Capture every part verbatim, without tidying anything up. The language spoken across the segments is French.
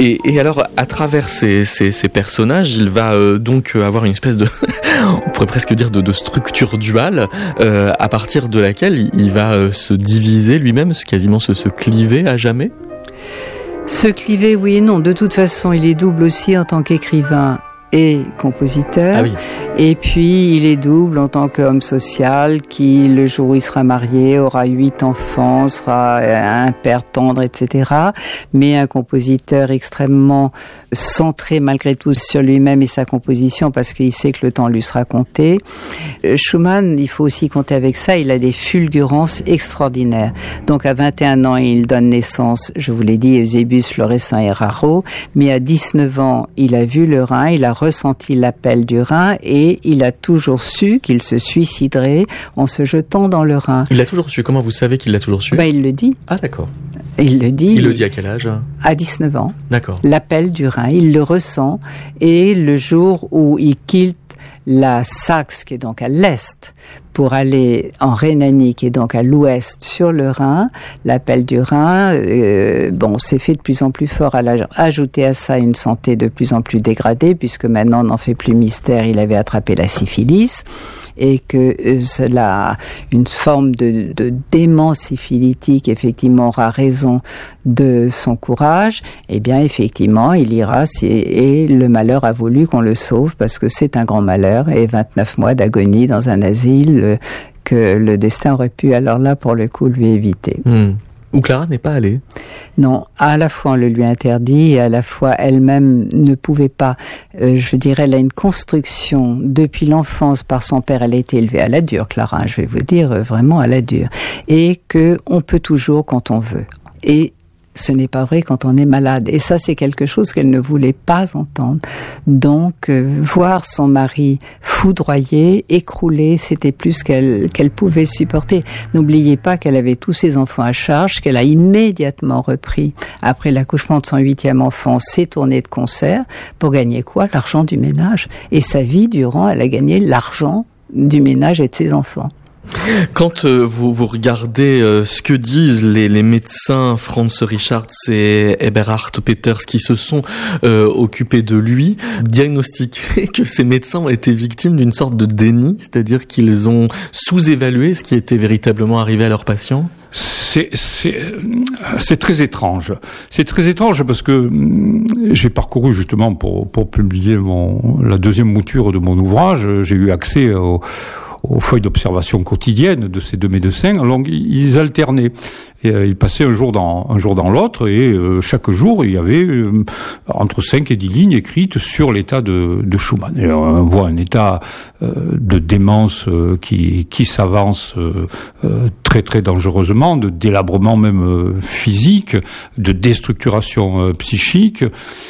Et, et alors, à travers ces, ces, ces personnages, il va euh, donc avoir une espèce de, on pourrait presque dire de, de structure duale, euh, à partir de laquelle il, il va euh, se diviser lui-même, quasiment se, se cliver à jamais. Se cliver, oui et non. De toute façon, il est double aussi en tant qu'écrivain et compositeur. Ah oui. Et puis, il est double en tant qu'homme social qui, le jour où il sera marié, aura huit enfants, sera un père tendre, et cetera. Mais un compositeur extrêmement centré malgré tout sur lui-même et sa composition parce qu'il sait que le temps lui sera compté. Schumann, il faut aussi compter avec ça, il a des fulgurances extraordinaires. Donc, à vingt et un ans, il donne naissance, je vous l'ai dit, Eusebius, Florestan et Raro. Mais à dix-neuf ans, il a vu le Rhin, il a ressenti l'appel du Rhin et il a toujours su qu'il se suiciderait en se jetant dans le Rhin. Il l'a toujours su. Comment vous savez qu'il l'a toujours su ? Ben, il le dit. Ah, d'accord. Il le dit. Il, il le dit à quel âge ? À dix-neuf ans. D'accord. L'appel du Rhin, il le ressent. Et le jour où il quitte la Saxe, qui est donc à l'est, pour aller en Rhénanie, qui est donc à l'ouest, sur le Rhin, l'appel du Rhin, euh, bon, s'est fait de plus en plus fort. À la, ajouter à ça une santé de plus en plus dégradée, puisque maintenant on n'en fait plus mystère, il avait attrapé la syphilis, et que euh, cela, une forme de, de démence syphilitique, effectivement, aura raison de son courage. Eh bien, effectivement, il ira, et le malheur a voulu qu'on le sauve, parce que c'est un grand malheur, et vingt-neuf mois d'agonie dans un asile, que le destin aurait pu alors là pour le coup lui éviter. Mmh. Où Clara n'est pas allée. Non, à la fois on le lui interdit et à la fois elle-même ne pouvait pas, euh, je dirais, elle a une construction depuis l'enfance par son père, elle a été élevée à la dure, Clara, je vais vous dire vraiment à la dure, et que on peut toujours quand on veut. Et ce n'est pas vrai quand on est malade. Et ça, c'est quelque chose qu'elle ne voulait pas entendre. Donc, euh, voir son mari foudroyé, écroulé, c'était plus qu'elle, qu'elle pouvait supporter. N'oubliez pas qu'elle avait tous ses enfants à charge, qu'elle a immédiatement repris, après l'accouchement de son huitième enfant, ses tournées de concert, pour gagner quoi ? L'argent du ménage. Et sa vie durant, elle a gagné l'argent du ménage et de ses enfants. Quand euh, vous, vous regardez euh, ce que disent les, les médecins Franz Richards et Eberhard Peters qui se sont euh, occupés de lui, diagnostiquer que ces médecins ont été victimes d'une sorte de déni, c'est-à-dire qu'ils ont sous-évalué ce qui était véritablement arrivé à leurs patients. C'est, c'est, c'est très étrange. C'est très étrange parce que j'ai parcouru justement pour, pour publier mon, la deuxième mouture de mon ouvrage, j'ai eu accès au aux feuilles d'observation quotidiennes de ces deux médecins. Donc, ils alternaient. Et, euh, ils passaient un jour dans, un jour dans l'autre, et euh, chaque jour, il y avait euh, entre cinq et dix lignes écrites sur l'état de, de Schumann. Et on voit un état euh, de démence euh, qui, qui s'avance euh, euh, très très dangereusement, de délabrement même euh, physique, de déstructuration euh, psychique.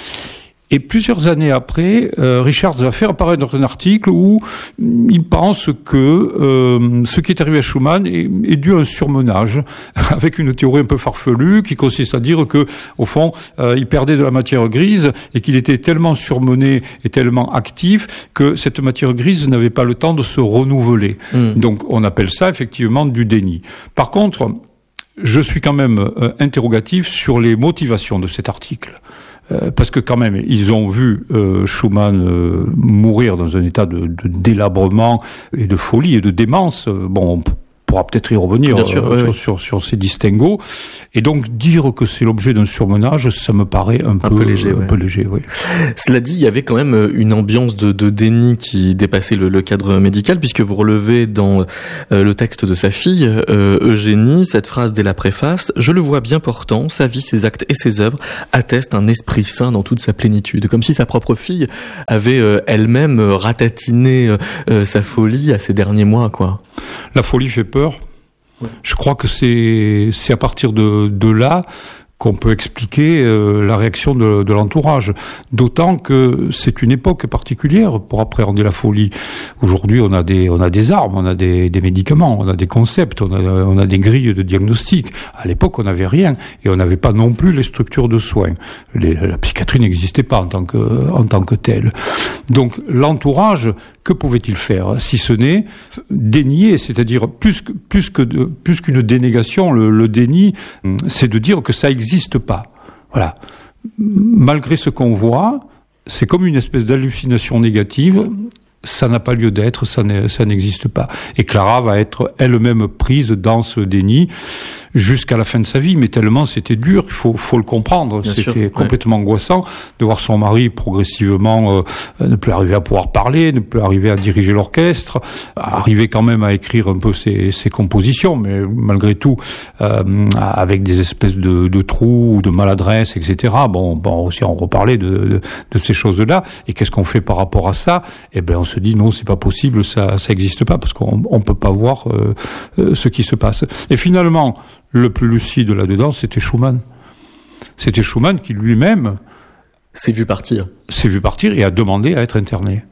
Et plusieurs années après, euh, Richards va faire apparaître un article où il pense que euh, ce qui est arrivé à Schumann est, est dû à un surmenage, avec une théorie un peu farfelue qui consiste à dire que, au fond, euh, il perdait de la matière grise et qu'il était tellement surmené et tellement actif que cette matière grise n'avait pas le temps de se renouveler. Mmh. Donc, on appelle ça effectivement du déni. Par contre, je suis quand même euh, interrogatif sur les motivations de cet article. Euh, parce que quand même, ils ont vu euh, Schumann euh, mourir dans un état de, de délabrement et de folie et de démence. Bon, on pourra peut-être y revenir Bien sûr, euh, oui, sur, oui. sur, sur ces distinguos. Et donc, dire que c'est l'objet d'un surmenage, ça me paraît un, un peu, peu léger. Un ouais. peu léger, oui. Cela dit, il y avait quand même une ambiance de, de déni qui dépassait le, le cadre médical, puisque vous relevez dans euh, le texte de sa fille, euh, Eugénie, cette phrase dès la préface: « Je le vois bien portant, sa vie, ses actes et ses œuvres attestent un esprit saint dans toute sa plénitude. » Comme si sa propre fille avait euh, elle-même ratatiné euh, sa folie à ces derniers mois, quoi. La folie fait peur. Je crois que c'est, c'est à partir de, de là qu'on peut expliquer euh, la réaction de, de l'entourage. D'autant que c'est une époque particulière pour appréhender la folie. Aujourd'hui, on a des, on a des armes, on a des, des médicaments, on a des concepts, on a, on a des grilles de diagnostic. À l'époque, on n'avait rien et on n'avait pas non plus les structures de soins. Les, la psychiatrie n'existait pas en tant que, en tant que telle. Donc, l'entourage, que pouvait-il faire si ce n'est dénier, c'est-à-dire plus que, plus que de, plus qu'une dénégation, le, le déni, c'est de dire que ça existe pas. Voilà. malgré ce qu'on voit, c'est comme une espèce d'hallucination négative. Ça n'a pas lieu d'être, ça, ça n'existe pas. Et Clara va être elle-même prise dans ce déni jusqu'à la fin de sa vie, mais tellement c'était dur, il faut, faut le comprendre. Bien c'était sûr, complètement ouais. angoissant de voir son mari progressivement euh, ne plus arriver à pouvoir parler, ne plus arriver à diriger l'orchestre, arriver quand même à écrire un peu ses, ses compositions, mais malgré tout, euh, avec des espèces de, de trous, de maladresse, et cetera. Bon, bon, aussi on reparlait de, de, de ces choses-là. Et qu'est-ce qu'on fait par rapport à ça? Eh ben, on se dit non, c'est pas possible, ça, ça existe pas, parce qu'on on peut pas voir euh, euh, ce qui se passe. Et finalement, le plus lucide là-dedans, c'était Schumann. C'était Schumann qui lui-même s'est vu partir. S'est vu partir et a demandé à être interné.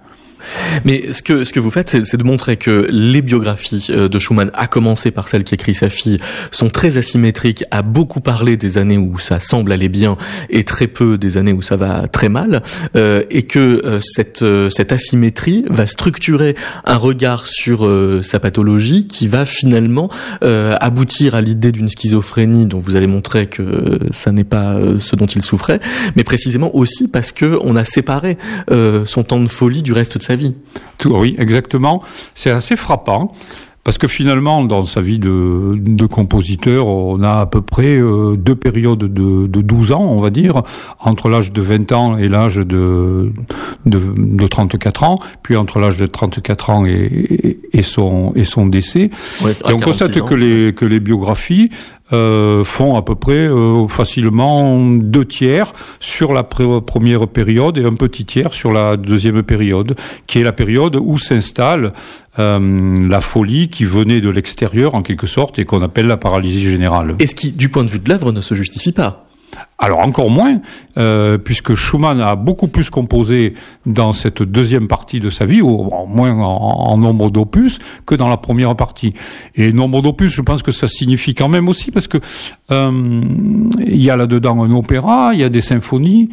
Mais ce que ce que vous faites, c'est, c'est de montrer que les biographies de Schumann, à commencer par celle qui écrit sa fille, sont très asymétriques, à beaucoup parler des années où ça semble aller bien et très peu des années où ça va très mal, euh, et que euh, cette euh, cette asymétrie va structurer un regard sur euh, sa pathologie qui va finalement euh, aboutir à l'idée d'une schizophrénie dont vous allez montrer que ça n'est pas euh, ce dont il souffrait, mais précisément aussi parce que on a séparé euh, son temps de folie du reste de sa vie. Tout, oui, exactement. C'est assez frappant. Parce que finalement, dans sa vie de, de compositeur, on a à peu près euh, deux périodes de, de douze ans, on va dire, entre l'âge de vingt ans et l'âge de, de, de trente-quatre ans, puis entre l'âge de trente-quatre ans et, et, et, son, et son décès. Ouais, et on constate ans, que, les, que les biographies euh, font à peu près euh, facilement deux tiers sur la pré- première période et un petit tiers sur la deuxième période, qui est la période où s'installe Euh, la folie qui venait de l'extérieur en quelque sorte et qu'on appelle la paralysie générale. Et ce qui, du point de vue de l'œuvre, ne se justifie pas. Alors encore moins, euh, puisque Schumann a beaucoup plus composé dans cette deuxième partie de sa vie, ou au moins en, en nombre d'opus, que dans la première partie. Et nombre d'opus, je pense que ça signifie quand même aussi, parce que euh, il y a là-dedans un opéra, il y a des symphonies,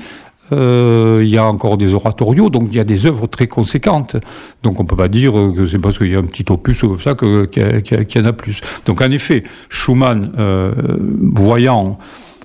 Euh, il y a encore des oratorios, donc il y a des œuvres très conséquentes. Donc on peut pas dire que c'est parce qu'il y a un petit opus comme ça que, qu'il, y a, qu'il y en a plus. Donc en effet, Schumann, euh, voyant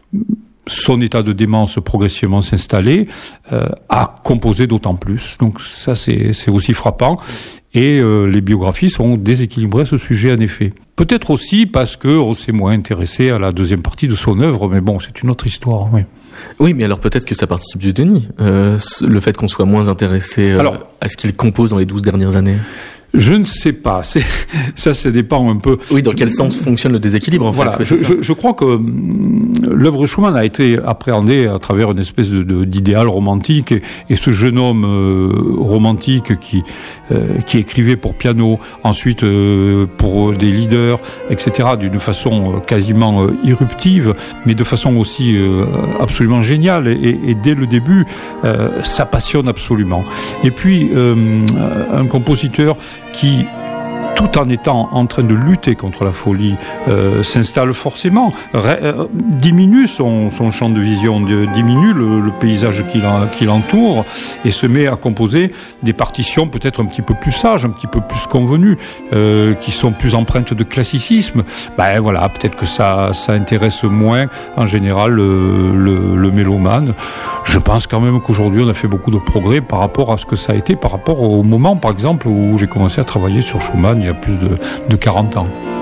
son état de démence progressivement s'installer, euh, a composé d'autant plus. Donc ça c'est, c'est aussi frappant. Et euh, les biographies sont déséquilibrées à ce sujet, en effet. Peut-être aussi parce qu'on s'est moins intéressé à la deuxième partie de son œuvre, mais bon, c'est une autre histoire, oui. Oui, mais alors peut-être que ça participe du déni, euh, le fait qu'on soit moins intéressé euh, alors, à ce qu'il compose dans les douze dernières années. Je ne sais pas. C'est, ça, ça dépend un peu. Oui, dans quel sens fonctionne le déséquilibre, en voilà, fait. Je, je, je crois que hum, l'œuvre de Schumann a été appréhendée à travers une espèce de, de, d'idéal romantique, et, et ce jeune homme euh, romantique qui, euh, qui écrivait pour piano, ensuite euh, pour des leaders, et cetera, d'une façon quasiment euh, irruptive, mais de façon aussi euh, absolument géniale. Et, et dès le début, euh, ça passionne absolument. Et puis, euh, un compositeur qui, tout en étant en train de lutter contre la folie, euh, s'installe forcément, ré, euh, diminue son, son champ de vision, de, diminue le, le paysage qui, l'en, qui l'entoure et se met à composer des partitions peut-être un petit peu plus sages, un petit peu plus convenues, euh, qui sont plus empreintes de classicisme. Ben voilà, peut-être que ça, ça intéresse moins en général le, le, le mélomane. Je pense quand même qu'aujourd'hui on a fait beaucoup de progrès par rapport à ce que ça a été, par rapport au moment par exemple où j'ai commencé à travailler sur Schumann il y a plus de, de quarante ans.